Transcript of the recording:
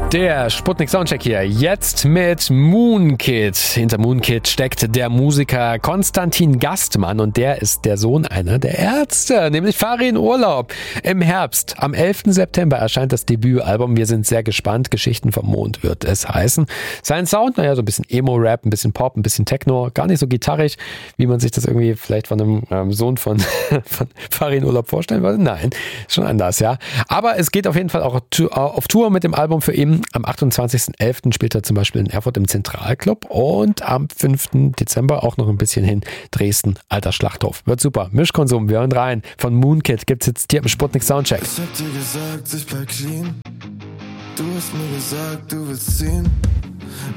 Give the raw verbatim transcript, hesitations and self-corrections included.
Der Sputnik Soundcheck hier, jetzt mit Moonkid. Hinter Moonkid steckt der Musiker Konstantin Gastmann und der ist der Sohn einer der Ärzte, nämlich Farin Urlaub. Im Herbst, am elften September erscheint das Debütalbum. Wir sind sehr gespannt. Geschichten vom Mond wird es heißen. Sein Sound, naja, so ein bisschen Emo-Rap, ein bisschen Pop, ein bisschen Techno, gar nicht so gitarrig, wie man sich das irgendwie vielleicht von einem ähm, Sohn von, von Farin Urlaub vorstellen würde. Nein, schon anders, ja. Aber es geht auf jeden Fall auch auf Tour mit dem Album für ihn. Am achtundzwanzigsten elften spielt er zum Beispiel in Erfurt im Zentralclub und am fünften Dezember auch noch ein bisschen hin Dresden, Alter Schlachthof. Wird super. Mischkonsum, wir hören rein. Von Moonkid gibt's jetzt hier im Sputnik Soundcheck. Ich hab dir gesagt, ich bleib clean. Du hast mir gesagt, du willst ziehen.